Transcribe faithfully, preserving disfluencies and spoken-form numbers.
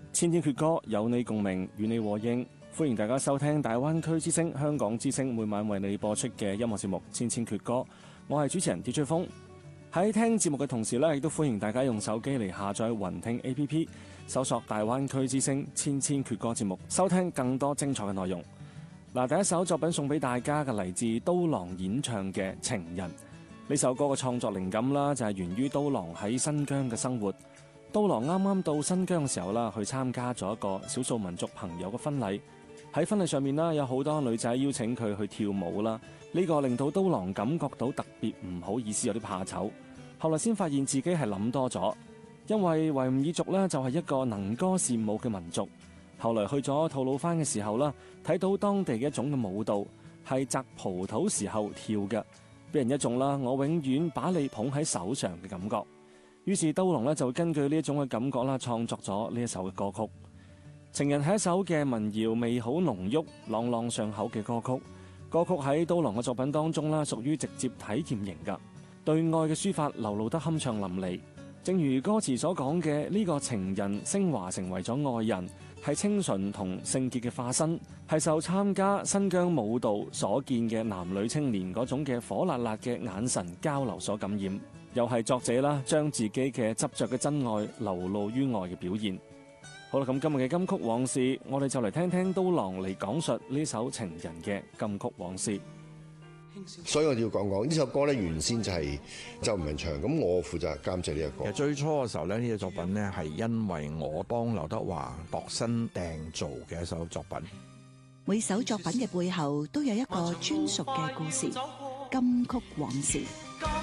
千千闕歌，有你共鳴，與你和應。歡迎大家收聽大灣區之聲、香港之聲每晚為你播出嘅音樂節目《千千闕歌》。我係主持人 D J 風。喺聽節目嘅同時呢，亦都歡迎大家用手機嚟下載雲聽 A P P， 搜索大灣區之聲千千闕歌節目，收聽更多精彩嘅內容。嗱，第一首作品送俾大家嘅嚟自刀郎演唱嘅《情人》。呢首歌嘅創作靈感啦，就係源於刀郎喺新疆嘅生活。刀郎啱啱到新疆嘅時候啦，去參加咗一個少數民族朋友嘅婚禮。喺婚禮上面啦，有好多女仔邀請佢去跳舞啦。呢個令到刀郎感覺到特別唔好意思，有啲怕醜。後來先發現自己係諗多咗，因為維吾爾族呢就係一個能歌善舞嘅民族。後來去咗吐魯番嘅時候啦，睇到當地嘅一種嘅舞蹈係摘葡萄時候跳嘅，俾人一種啦，我永遠把你捧喺手上嘅感覺。於是刀郎呢就根據呢一種嘅感覺啦，創作咗呢一首嘅歌曲。情人係一首嘅民謠味好濃郁、朗朗上口嘅歌曲。歌曲喺刀郎嘅作品當中啦，屬於直接體驗型噶，對愛嘅抒發流露得酣暢淋漓。正如歌詞所講嘅，呢個情人升華成為咗愛人，係清純同聖潔嘅化身，係受參加新疆舞蹈所見嘅男女青年嗰種嘅火辣辣嘅眼神交流所感染，又係作者啦將自己嘅執着嘅真愛流露於愛嘅表現。好啦，咁今日嘅金曲往事，我哋就嚟聽聽刀郎嚟講述呢首情人嘅金曲往事。 所以我哋要講講呢首歌咧，原先就係周文祥，咁我負責監製呢一個。 其實最初嘅時候咧，呢隻作品咧係因為我幫劉德華度身訂造嘅一首作品。 每首作品嘅背後都有一個專屬嘅故事，金曲往事。